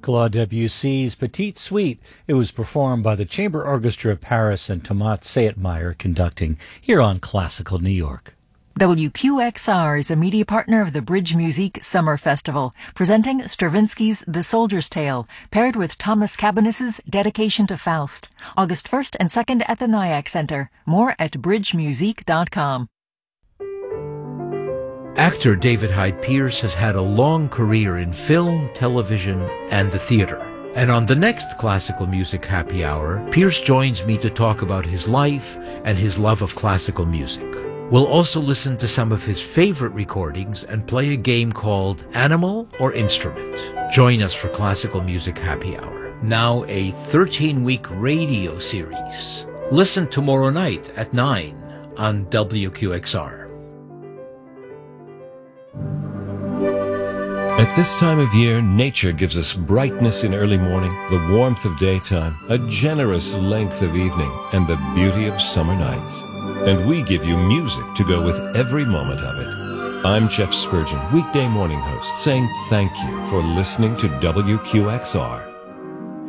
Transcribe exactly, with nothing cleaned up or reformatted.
Claude Debussy's Petite Suite. It was performed by the Chamber Orchestra of Paris and Tomat Sayetmeyer conducting here on Classical New York. W Q X R is a media partner of the Bridge Musique Summer Festival, presenting Stravinsky's The Soldier's Tale, paired with Thomas Cabinet's Dedication to Faust, August first and second at the Nyack Center. More at bridge musique dot com. Actor David Hyde Pierce has had a long career in film, television, and the theater. And on the next Classical Music Happy Hour, Pierce joins me to talk about his life and his love of classical music. We'll also listen to some of his favorite recordings and play a game called Animal or Instrument. Join us for Classical Music Happy Hour, now a thirteen-week radio series. Listen tomorrow night at nine on W Q X R. At this time of year, nature gives us brightness in early morning, the warmth of daytime, a generous length of evening, and the beauty of summer nights. And we give you music to go with every moment of it. I'm Jeff Spurgeon, weekday morning host, saying thank you for listening to W Q X R.